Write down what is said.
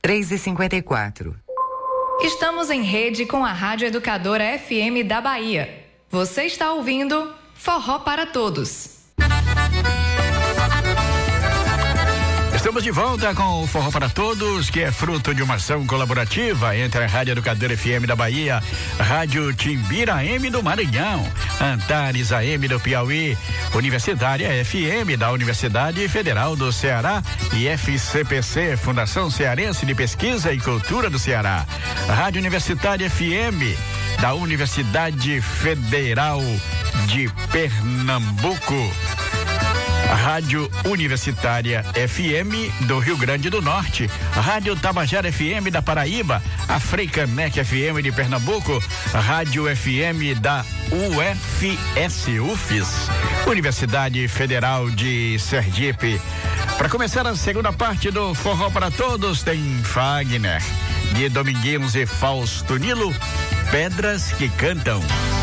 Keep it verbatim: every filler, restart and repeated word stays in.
três e cinquenta e quatro. Estamos em rede com a Rádio Educadora F M da Bahia. Você está ouvindo Forró para Todos. Estamos de volta com o Forró para Todos, que é fruto de uma ação colaborativa entre a Rádio Educadora F M da Bahia, Rádio Timbira A M do Maranhão, Antares A M do Piauí, Universitária F M da Universidade Federal do Ceará e F C P C, Fundação Cearense de Pesquisa e Cultura do Ceará, Rádio Universitária F M da Universidade Federal de Pernambuco, Rádio Universitária F M do Rio Grande do Norte, Rádio Tabajara F M da Paraíba, a Freicanec F M de Pernambuco, Rádio F M da U F S, U F S, Universidade Federal de Sergipe. Para começar a segunda parte do Forró para Todos, tem Fagner, de Dominguinhos e Fausto Nilo, Pedras que Cantam.